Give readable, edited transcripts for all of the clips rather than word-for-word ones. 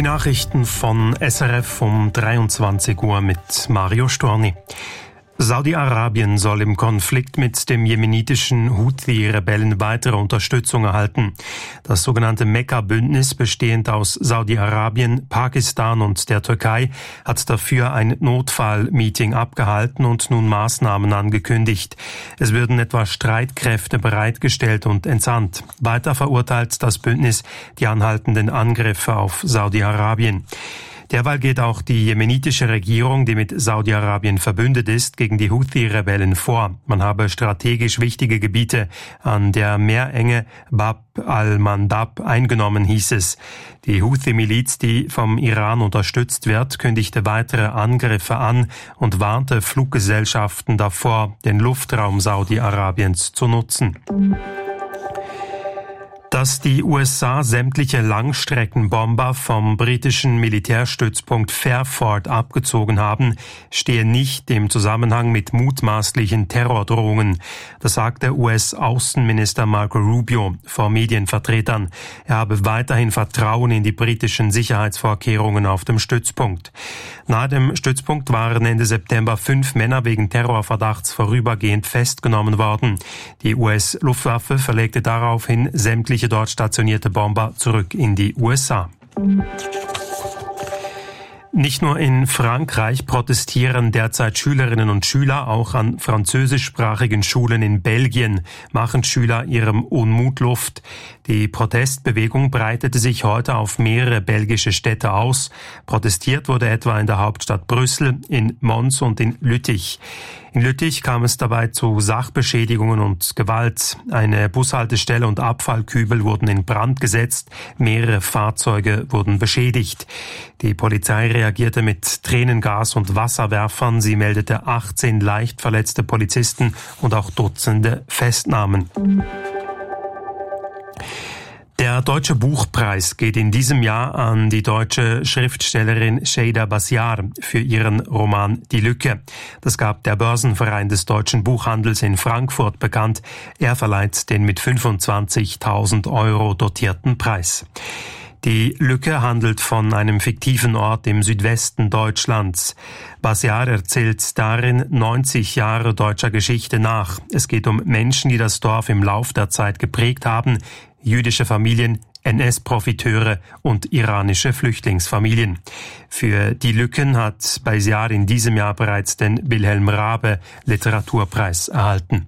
Die Nachrichten von SRF um 23 Uhr mit Mario Storni. Saudi-Arabien soll im Konflikt mit dem jemenitischen Houthi-Rebellen weitere Unterstützung erhalten. Das sogenannte Mekka-Bündnis, bestehend aus Saudi-Arabien, Pakistan und der Türkei, hat dafür ein Notfallmeeting abgehalten und nun Maßnahmen angekündigt. Es würden etwa Streitkräfte bereitgestellt und entsandt. Weiter verurteilt das Bündnis die anhaltenden Angriffe auf Saudi-Arabien. Derweil geht auch die jemenitische Regierung, die mit Saudi-Arabien verbündet ist, gegen die Houthi-Rebellen vor. Man habe strategisch wichtige Gebiete an der Meerenge Bab al-Mandab eingenommen, hieß es. Die Houthi-Miliz, die vom Iran unterstützt wird, kündigte weitere Angriffe an und warnte Fluggesellschaften davor, den Luftraum Saudi-Arabiens zu nutzen. Dass die USA sämtliche Langstreckenbomber vom britischen Militärstützpunkt Fairford abgezogen haben, stehe nicht im Zusammenhang mit mutmaßlichen Terrordrohungen. Das sagte US-Außenminister Marco Rubio vor Medienvertretern. Er habe weiterhin Vertrauen in die britischen Sicherheitsvorkehrungen auf dem Stützpunkt. Nahe dem Stützpunkt waren Ende September 5 Männer wegen Terrorverdachts vorübergehend festgenommen worden. Die US-Luftwaffe verlegte daraufhin sämtliche dort stationierte Bomber zurück in die USA. Nicht nur in Frankreich protestieren derzeit Schülerinnen und Schüler, auch an französischsprachigen Schulen in Belgien machen Schüler ihrem Unmut Luft. Die Protestbewegung breitete sich heute auf mehrere belgische Städte aus. Protestiert wurde etwa in der Hauptstadt Brüssel, in Mons und in Lüttich. In Lüttich kam es dabei zu Sachbeschädigungen und Gewalt. Eine Bushaltestelle und Abfallkübel wurden in Brand gesetzt. Mehrere Fahrzeuge wurden beschädigt. Die Polizei reagierte mit Tränengas und Wasserwerfern. Sie meldete 18 leicht verletzte Polizisten und auch Dutzende Festnahmen. Der Deutsche Buchpreis geht in diesem Jahr an die deutsche Schriftstellerin Şeyda Basyar für ihren Roman Die Lücke. Das gab der Börsenverein des deutschen Buchhandels in Frankfurt bekannt. Er verleiht den mit 25.000 € dotierten Preis. Die Lücke handelt von einem fiktiven Ort im Südwesten Deutschlands. Basyar erzählt darin 90 Jahre deutscher Geschichte nach. Es geht um Menschen, die das Dorf im Lauf der Zeit geprägt haben, jüdische Familien, NS-Profiteure und iranische Flüchtlingsfamilien. Für Die Lücken hat Basyar in diesem Jahr bereits den Wilhelm Raabe Literaturpreis erhalten.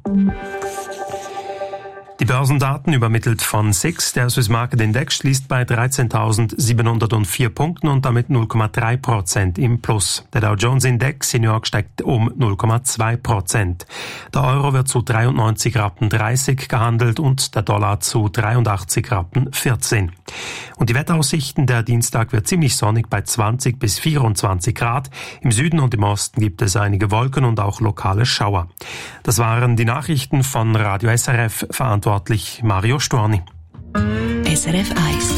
Die Börsendaten übermittelt von SIX. Der Swiss Market Index schließt bei 13.704 Punkten und damit 0,3% im Plus. Der Dow Jones Index in New York steigt um 0,2%. Der Euro wird zu 93,30 Rappen gehandelt und der Dollar zu 83,14 Rappen. Und die Wetteraussichten, der Dienstag wird ziemlich sonnig bei 20 bis 24 Grad. Im Süden und im Osten gibt es einige Wolken und auch lokale Schauer. Das waren die Nachrichten von Radio SRF, verantwortlich Mario Storni. SRF 1.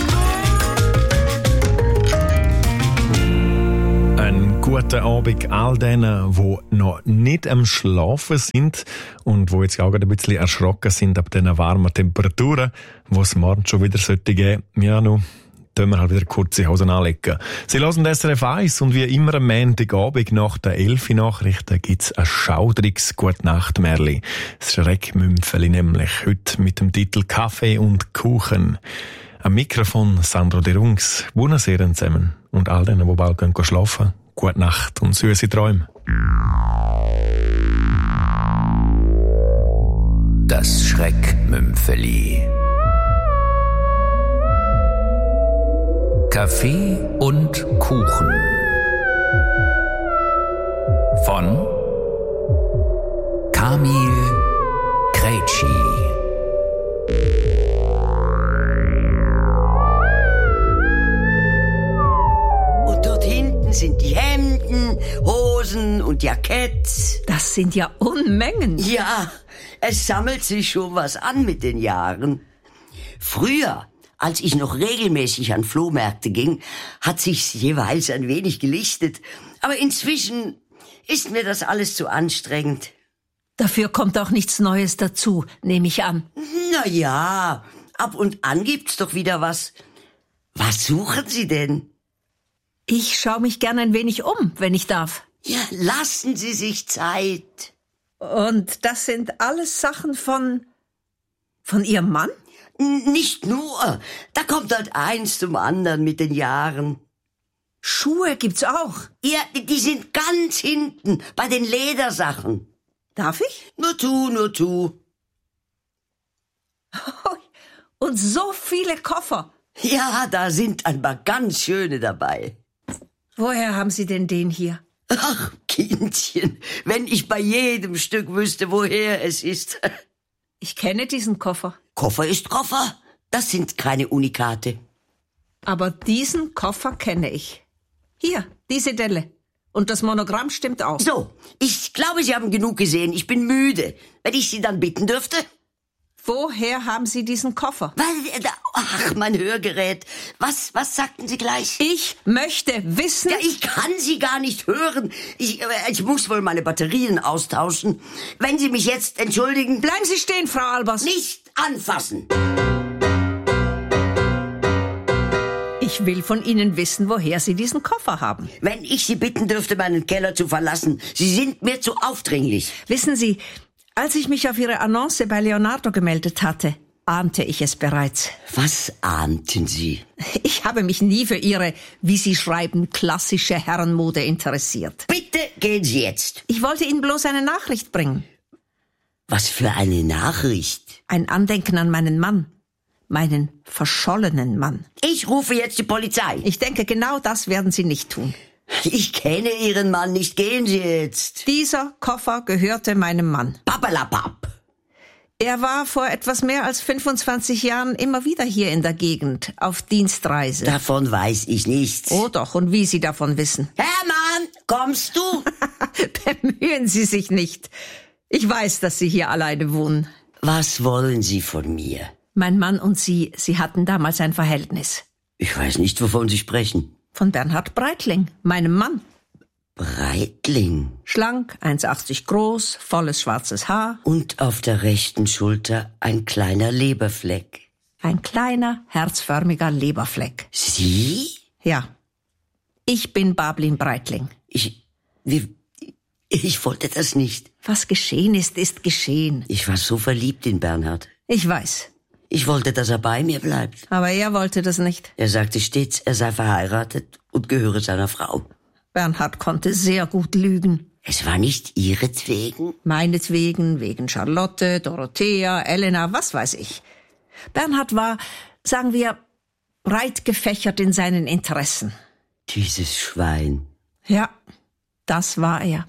Einen guten Abend all denen, die noch nicht am Schlafen sind und die jetzt auch ein bisschen erschrocken sind ab diesen warmen Temperaturen, die es morgen schon wieder geben sollte. Ja, nun tun wir halt wieder kurze Hosen anlegen. Sie hören das SRF 1 und wie immer am Montagabend nach der 11-Nachrichten gibt es ein schaudriges Gute-Nacht-Märli. Das Schreckmümpfeli nämlich, heute mit dem Titel Kaffee und Kuchen. Am Mikrofon Sandro De Rungs. Buonasera zusammen. Und all denen, die bald gehen schlafen, gute Nacht und süße Träume. Das Schreckmümpfeli. Kaffee und Kuchen von Kamil Krejci. Und dort hinten sind die Hemden, Hosen und Jacketts. Das sind ja Unmengen. Ja, es sammelt sich schon was an mit den Jahren. Früher, als ich noch regelmäßig an Flohmärkte ging, hat sich's jeweils ein wenig gelichtet. Aber inzwischen ist mir das alles zu anstrengend. Dafür kommt auch nichts Neues dazu, nehme ich an. Na ja, ab und an gibt's doch wieder was. Was suchen Sie denn? Ich schaue mich gern ein wenig um, wenn ich darf. Ja, lassen Sie sich Zeit. Und das sind alles Sachen von Ihrem Mann? Nicht nur. Da kommt halt eins zum anderen mit den Jahren. Schuhe gibt's auch. Ja, die sind ganz hinten, bei den Ledersachen. Darf ich? Nur tu. Und so viele Koffer. Ja, da sind ein paar ganz schöne dabei. Woher haben Sie denn den hier? Ach, Kindchen, wenn ich bei jedem Stück wüsste, woher es ist. Ich kenne diesen Koffer. Koffer ist Koffer. Das sind keine Unikate. Aber diesen Koffer kenne ich. Hier, diese Delle. Und das Monogramm stimmt auch. So, ich glaube, Sie haben genug gesehen. Ich bin müde. Wenn ich Sie dann bitten dürfte? Woher haben Sie diesen Koffer? Ach, mein Hörgerät. Was sagten Sie gleich? Ich möchte wissen... Ja, ich kann Sie gar nicht hören. Ich muss wohl meine Batterien austauschen. Wenn Sie mich jetzt entschuldigen... Bleiben Sie stehen, Frau Albers. Nicht anfassen. Ich will von Ihnen wissen, woher Sie diesen Koffer haben. Wenn ich Sie bitten dürfte, meinen Keller zu verlassen. Sie sind mir zu aufdringlich. Wissen Sie, als ich mich auf Ihre Annonce bei Leonardo gemeldet hatte, ahnte ich es bereits. Was ahnten Sie? Ich habe mich nie für Ihre, wie Sie schreiben, klassische Herrenmode interessiert. Bitte gehen Sie jetzt. Ich wollte Ihnen bloß eine Nachricht bringen. Was für eine Nachricht? Ein Andenken an meinen Mann. Meinen verschollenen Mann. Ich rufe jetzt die Polizei. Ich denke, genau das werden Sie nicht tun. Ich kenne Ihren Mann nicht. Gehen Sie jetzt. Dieser Koffer gehörte meinem Mann. Pappelapapp. Er war vor etwas mehr als 25 Jahren immer wieder hier in der Gegend, auf Dienstreise. Davon weiß ich nichts. Oh doch, und wie Sie davon wissen. Hermann, kommst du? Bemühen Sie sich nicht. Ich weiß, dass Sie hier alleine wohnen. Was wollen Sie von mir? Mein Mann und Sie hatten damals ein Verhältnis. Ich weiß nicht, wovon Sie sprechen. Von Bernhard Breitling, meinem Mann. Breitling? Schlank, 1,80 groß, volles schwarzes Haar. Und auf der rechten Schulter ein kleiner Leberfleck. Ein kleiner, herzförmiger Leberfleck. Sie? Ja. Ich bin Bablin Breitling. Ich wollte das nicht. Was geschehen ist, ist geschehen. Ich war so verliebt in Bernhard. Ich weiß. Ich wollte, dass er bei mir bleibt. Aber er wollte das nicht. Er sagte stets, er sei verheiratet und gehöre seiner Frau. Bernhard konnte sehr gut lügen. Es war nicht ihretwegen? Meinetwegen, wegen Charlotte, Dorothea, Elena, was weiß ich. Bernhard war, sagen wir, breit gefächert in seinen Interessen. Dieses Schwein. Ja, das war er.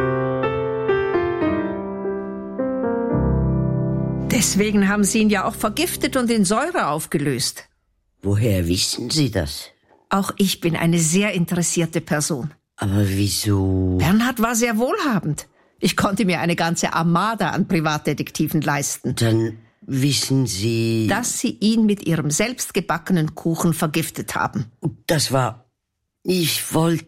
Deswegen haben Sie ihn ja auch vergiftet und in Säure aufgelöst. Woher wissen Sie das? Auch ich bin eine sehr interessierte Person. Aber wieso? Bernhard war sehr wohlhabend. Ich konnte mir eine ganze Armada an Privatdetektiven leisten. Dann wissen Sie... Dass Sie ihn mit Ihrem selbstgebackenen Kuchen vergiftet haben. Das war... Ich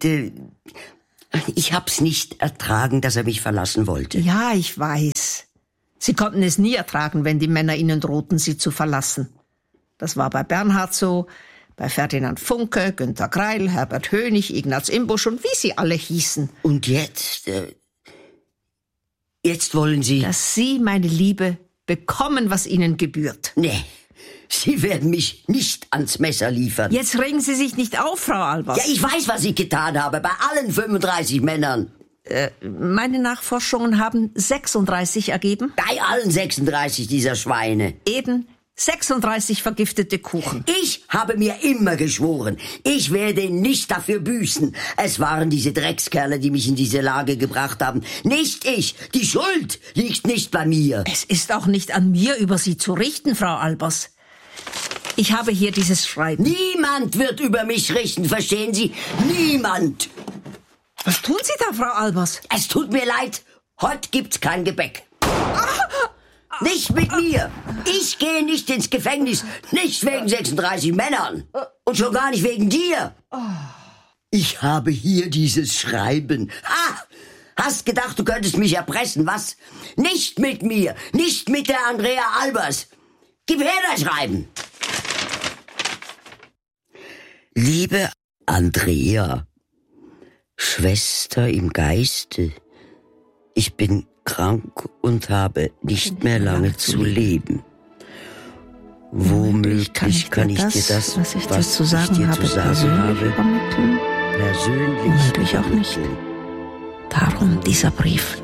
hab's nicht ertragen, dass er mich verlassen wollte. Ja, ich weiß. Sie konnten es nie ertragen, wenn die Männer Ihnen drohten, Sie zu verlassen. Das war bei Bernhard so, bei Ferdinand Funke, Günter Greil, Herbert Hönig, Ignaz Imbusch und wie sie alle hießen. Und jetzt? Jetzt wollen Sie... Dass Sie, meine Liebe, bekommen, was Ihnen gebührt. Nee, Sie werden mich nicht ans Messer liefern. Jetzt regen Sie sich nicht auf, Frau Albers. Ja, ich weiß, was ich getan habe, bei allen 35 Männern. Meine Nachforschungen haben 36 ergeben. Bei allen 36 dieser Schweine. Eben 36 vergiftete Kuchen. Ich habe mir immer geschworen, ich werde nicht dafür büßen. Es waren diese Dreckskerle, die mich in diese Lage gebracht haben. Nicht ich. Die Schuld liegt nicht bei mir. Es ist auch nicht an mir, über Sie zu richten, Frau Albers. Ich habe hier dieses Schreiben. Niemand wird über mich richten, verstehen Sie? Niemand. Was tun Sie da, Frau Albers? Es tut mir leid, heute gibt's kein Gebäck. Nicht mit mir. Ich gehe nicht ins Gefängnis, nicht wegen 36 Männern und schon gar nicht wegen dir. Ich habe hier dieses Schreiben. Hast gedacht, du könntest mich erpressen, was? Nicht mit mir, nicht mit der Andrea Albers. Gib her das Schreiben. Liebe Andrea, Schwester im Geiste, ich bin krank und habe nicht mehr lange zu leben. Womöglich kann ich dir das, was ich dir zu sagen habe, persönlich übermitteln. Womöglich auch nicht. Darum dieser Brief.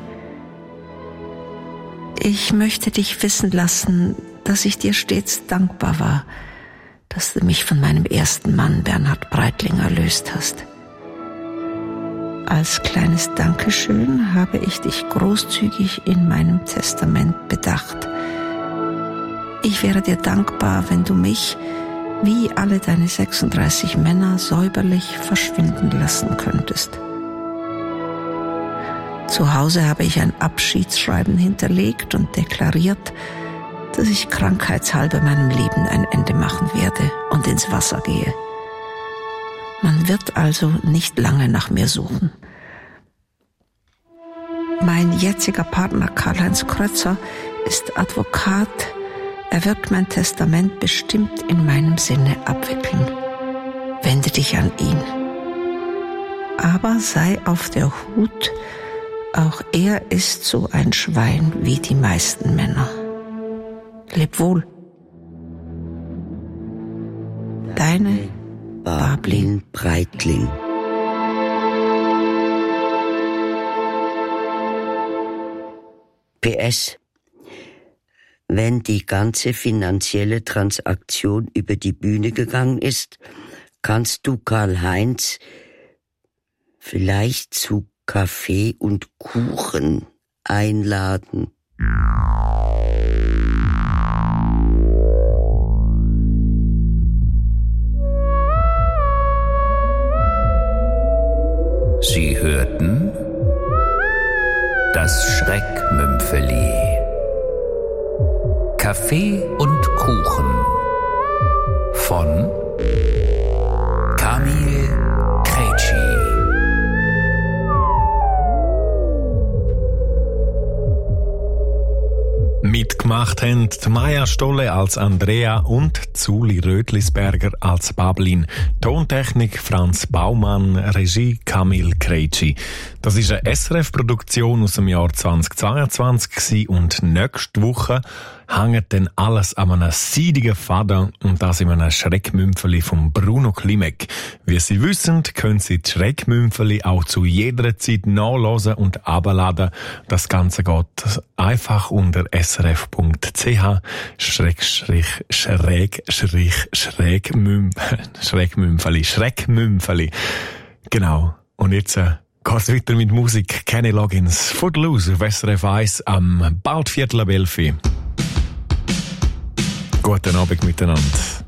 Ich möchte dich wissen lassen, dass ich dir stets dankbar war, dass du mich von meinem ersten Mann Bernhard Breitling erlöst hast. Als kleines Dankeschön habe ich dich großzügig in meinem Testament bedacht. Ich wäre dir dankbar, wenn du mich, wie alle deine 36 Männer, säuberlich verschwinden lassen könntest. Zu Hause habe ich ein Abschiedsschreiben hinterlegt und deklariert, dass ich krankheitshalber meinem Leben ein Ende machen werde und ins Wasser gehe. Man wird also nicht lange nach mir suchen. Mein jetziger Partner Karl-Heinz Krötzer ist Advokat. Er wird mein Testament bestimmt in meinem Sinne abwickeln. Wende dich an ihn. Aber sei auf der Hut, auch er ist so ein Schwein wie die meisten Männer. Leb wohl. Deine Bablin Breitling. PS. Wenn die ganze finanzielle Transaktion über die Bühne gegangen ist, kannst du Karl-Heinz vielleicht zu Kaffee und Kuchen einladen. Sie hörten das Schreckmümpfeli. Kaffee und Kuchen von Kamil Krejci. Mitgemacht haben die Maja Stolle als Andrea und Zuli Rötlisberger als Bablin. Tontechnik Franz Baumann, Regie Kamil Krejci. Das ist eine SRF-Produktion aus dem Jahr 2022 und nächste Woche hängt dann alles an einem seidigen Faden und das in einem Schreckmümpfeli von Bruno Klimek. Wie Sie wissen, können Sie die Schreckmümpfeli auch zu jeder Zeit nachhören und abladen. Das Ganze geht einfach unter Schreckmümpfeli. Genau. Und jetzt geht's weiter mit Musik. Kenny Loggins, Footloose auf SRF 1 am bald 11:15. Guten Abend miteinander.